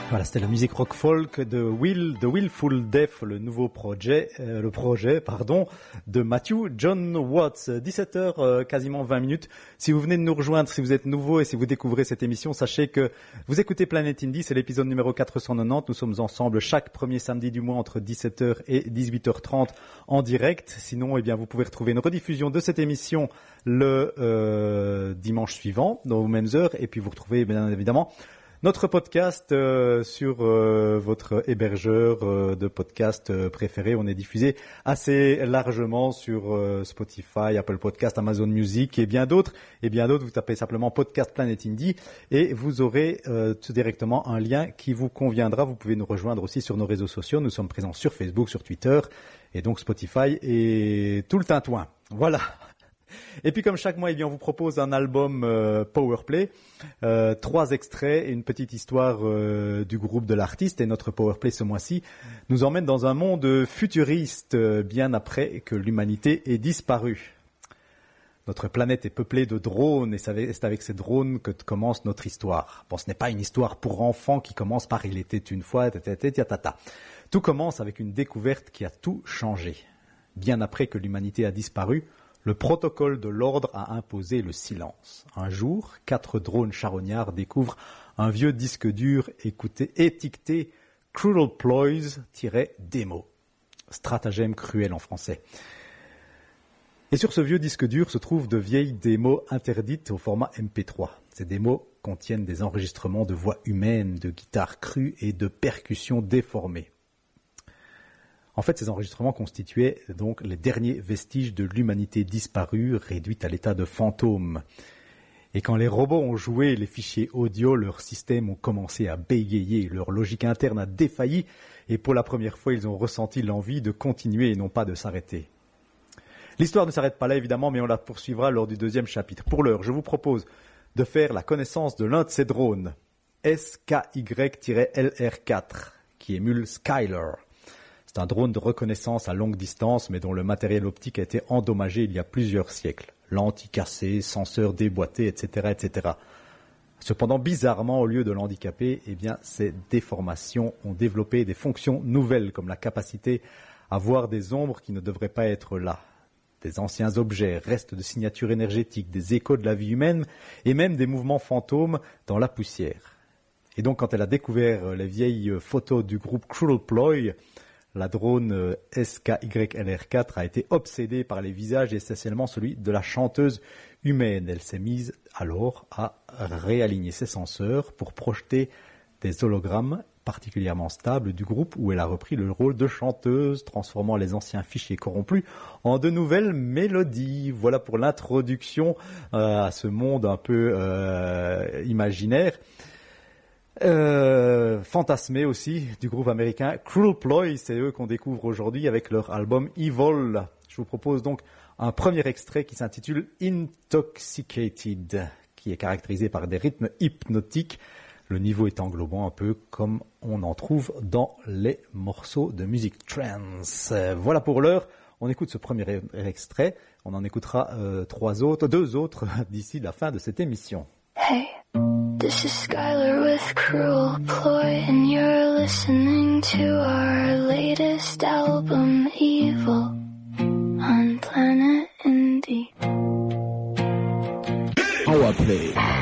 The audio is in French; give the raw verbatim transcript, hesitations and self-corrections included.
Voilà, c'était la musique rock folk de Will, de Willful Deaf, le nouveau projet, euh, le projet, pardon, de Matthew John Watts. dix-sept heures, euh, quasiment vingt minutes. Si vous venez de nous rejoindre, si vous êtes nouveau et si vous découvrez cette émission, sachez que vous écoutez Planet Indie, c'est l'épisode numéro quatre cent quatre-vingt-dix. Nous sommes ensemble chaque premier samedi du mois entre dix-sept heures et dix-huit heures trente en direct. Sinon, eh bien, vous pouvez retrouver une rediffusion de cette émission le euh, dimanche suivant, dans les mêmes heures. Et puis vous retrouvez, bien évidemment, notre podcast euh, sur euh, votre hébergeur euh, de podcast euh, préféré. On est diffusé assez largement sur euh, Spotify, Apple Podcast, Amazon Music et bien d'autres. Et bien d'autres, vous tapez simplement Podcast Planet Indie et vous aurez euh, tout directement un lien qui vous conviendra. Vous pouvez nous rejoindre aussi sur nos réseaux sociaux. Nous sommes présents sur Facebook, sur Twitter et donc Spotify et tout le tintouin. Voilà. Et puis comme chaque mois, eh bien, on vous propose un album euh, Powerplay, euh, trois extraits et une petite histoire euh, du groupe de l'artiste. Et notre Powerplay ce mois-ci nous emmène dans un monde futuriste, euh, bien après que l'humanité ait disparu. Notre planète est peuplée de drones et c'est avec ces drones que commence notre histoire. Bon, ce n'est pas une histoire pour enfants qui commence par « il était une fois », tata. Tout commence avec une découverte qui a tout changé. Bien après que l'humanité a disparu, le protocole de l'ordre a imposé le silence. Un jour, quatre drones charognards découvrent un vieux disque dur écouté, étiqueté « Cruel Ploys-démo ». Stratagème cruel en français. Et sur ce vieux disque dur se trouvent de vieilles démos interdites au format M P trois. Ces démos contiennent des enregistrements de voix humaines, de guitares crues et de percussions déformées. En fait, ces enregistrements constituaient donc les derniers vestiges de l'humanité disparue, réduite à l'état de fantôme. Et quand les robots ont joué les fichiers audio, leurs systèmes ont commencé à bégayer, leur logique interne a défailli, et pour la première fois, ils ont ressenti l'envie de continuer et non pas de s'arrêter. L'histoire ne s'arrête pas là, évidemment, mais on la poursuivra lors du deuxième chapitre. Pour l'heure, je vous propose de faire la connaissance de l'un de ces drones, S K Y L R quatre, qui émule Skylar. C'est un drone de reconnaissance à longue distance, mais dont le matériel optique a été endommagé il y a plusieurs siècles. Lentilles cassées, senseurs déboîtés, et cetera, et cetera. Cependant, bizarrement, au lieu de l'handicaper, eh bien, ces déformations ont développé des fonctions nouvelles, comme la capacité à voir des ombres qui ne devraient pas être là. Des anciens objets, restes de signatures énergétiques, des échos de la vie humaine, et même des mouvements fantômes dans la poussière. Et donc, quand elle a découvert les vieilles photos du groupe Cruel Ploy, la drone S K Y L R quatre a été obsédée par les visages et essentiellement celui de la chanteuse humaine. Elle s'est mise alors à réaligner ses senseurs pour projeter des hologrammes particulièrement stables du groupe où elle a repris le rôle de chanteuse, transformant les anciens fichiers corrompus en de nouvelles mélodies. Voilà pour l'introduction euh, à ce monde un peu euh, imaginaire. Euh, fantasmé aussi du groupe américain Cruel Ploy, c'est eux qu'on découvre aujourd'hui avec leur album Evil. Je vous propose donc un premier extrait qui s'intitule Intoxicated, qui est caractérisé par des rythmes hypnotiques, le niveau est englobant un peu comme on en trouve dans les morceaux de musique trance. Voilà pour l'heure, on écoute ce premier extrait, on en écoutera euh, trois autres, deux autres d'ici la fin de cette émission. Hey, this is Skylar with Cruel Ploy, and you're listening to our latest album, Evil, on Planet Indie. Powerplay.